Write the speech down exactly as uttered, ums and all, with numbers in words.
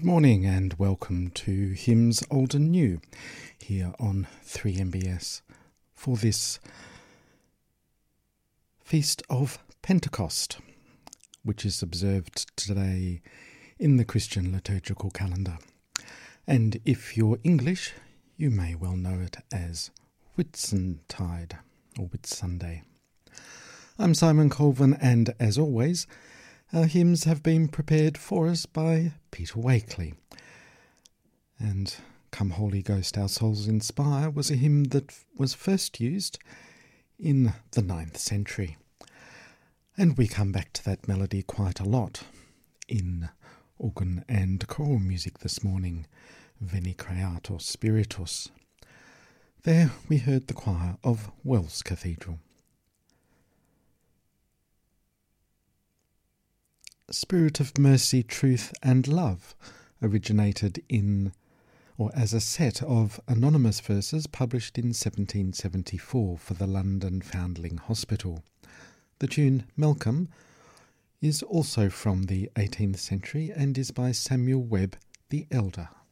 Good morning and welcome to Hymns Old and New here on three M B S for this Feast of Pentecost, which is observed today in the Christian liturgical calendar. And if you're English, you may well know it as Whitsuntide or Whitsunday. I'm Simon Colvin, and as always, our hymns have been prepared for us by Peter Wakely. And Come Holy Ghost Our Souls Inspire was a hymn that was first used in the ninth century. And we come back to that melody quite a lot in organ and choral music this morning, Veni Creator Spiritus. There we heard the choir of Wells Cathedral. Spirit of Mercy, Truth and Love originated in, or as a set of anonymous verses published in seventeen seventy-four for the London Foundling Hospital. The tune Malcolm is also from the eighteenth century and is by Samuel Webb the Elder.